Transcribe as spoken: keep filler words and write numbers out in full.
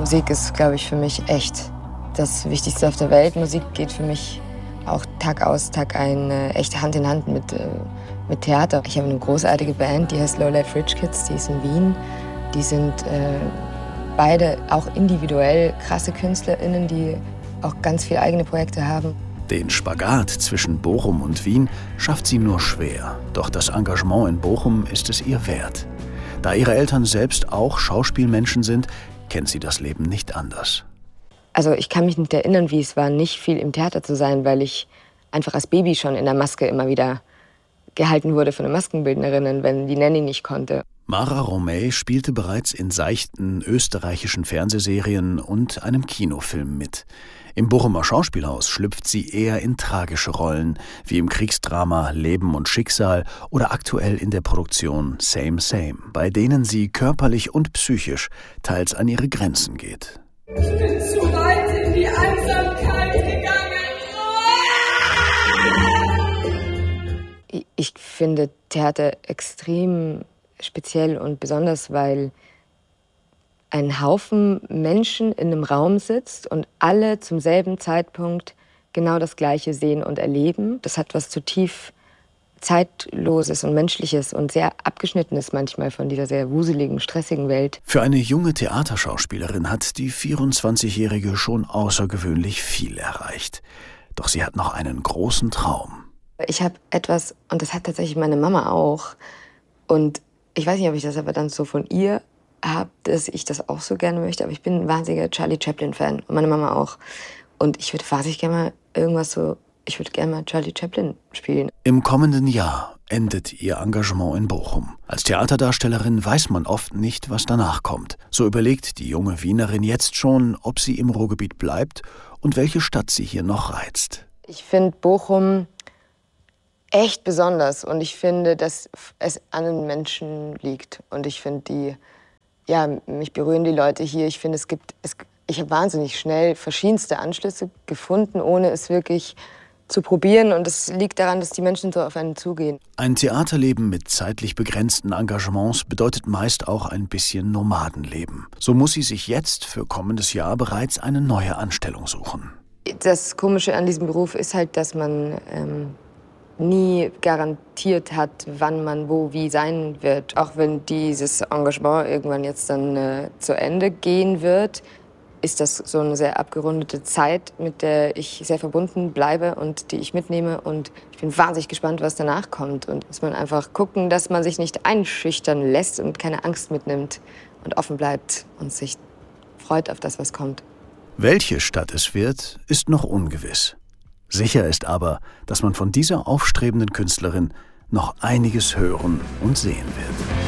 Musik ist, glaube ich, für mich echt das Wichtigste auf der Welt. Musik geht für mich auch Tag aus, Tag ein, äh, echt Hand in Hand mit, äh, mit Theater. Ich habe eine großartige Band, die heißt Low Life Rich Kids, die ist in Wien. Die sind äh, beide auch individuell krasse KünstlerInnen, die auch ganz viele eigene Projekte haben. Den Spagat zwischen Bochum und Wien schafft sie nur schwer. Doch das Engagement in Bochum ist es ihr wert. Da ihre Eltern selbst auch Schauspielmenschen sind, kennt sie das Leben nicht anders. Also ich kann mich nicht erinnern, wie es war, nicht viel im Theater zu sein, weil ich einfach als Baby schon in der Maske immer wieder gehalten wurde von den Maskenbildnerinnen, wenn die Nanny nicht konnte. Mara Romay spielte bereits in seichten österreichischen Fernsehserien und einem Kinofilm mit. Im Bochumer Schauspielhaus schlüpft sie eher in tragische Rollen, wie im Kriegsdrama Leben und Schicksal oder aktuell in der Produktion Same Same, bei denen sie körperlich und psychisch teils an ihre Grenzen geht. Ich bin zu weit in die Einsamkeit gegangen. Ich finde Theater extrem speziell und besonders, weil ein Haufen Menschen in einem Raum sitzt und alle zum selben Zeitpunkt genau das Gleiche sehen und erleben. Das hat was zutiefst Zeitloses und Menschliches und sehr Abgeschnittenes manchmal von dieser sehr wuseligen, stressigen Welt. Für eine junge Theaterschauspielerin hat die vierundzwanzigjährige schon außergewöhnlich viel erreicht. Doch sie hat noch einen großen Traum. Ich habe etwas, und das hat tatsächlich meine Mama auch, und ich weiß nicht, ob ich das aber dann so von ihr habe, dass ich das auch so gerne möchte, aber ich bin ein wahnsinniger Charlie Chaplin-Fan und meine Mama auch. Und ich würde wahnsinnig gerne mal irgendwas so, ich würde gerne mal Charlie Chaplin spielen. Im kommenden Jahr endet ihr Engagement in Bochum. Als Theaterdarstellerin weiß man oft nicht, was danach kommt. So überlegt die junge Wienerin jetzt schon, ob sie im Ruhrgebiet bleibt und welche Stadt sie hier noch reizt. Ich finde Bochum echt besonders und ich finde, dass es an den Menschen liegt. Und ich finde, die, ja, mich berühren die Leute hier. Ich finde, es gibt, es, ich habe wahnsinnig schnell verschiedenste Anschlüsse gefunden, ohne es wirklich zu probieren. Und es liegt daran, dass die Menschen so auf einen zugehen. Ein Theaterleben mit zeitlich begrenzten Engagements bedeutet meist auch ein bisschen Nomadenleben. So muss sie sich jetzt für kommendes Jahr bereits eine neue Anstellung suchen. Das Komische an diesem Beruf ist halt, dass man ähm, nie garantiert hat, wann man wo wie sein wird. Auch wenn dieses Engagement irgendwann jetzt dann äh, zu Ende gehen wird, ist das so eine sehr abgerundete Zeit, mit der ich sehr verbunden bleibe und die ich mitnehme. Und ich bin wahnsinnig gespannt, was danach kommt. Und muss man einfach gucken, dass man sich nicht einschüchtern lässt und keine Angst mitnimmt und offen bleibt und sich freut auf das, was kommt. Welche Stadt es wird, ist noch ungewiss. Sicher ist aber, dass man von dieser aufstrebenden Künstlerin noch einiges hören und sehen wird.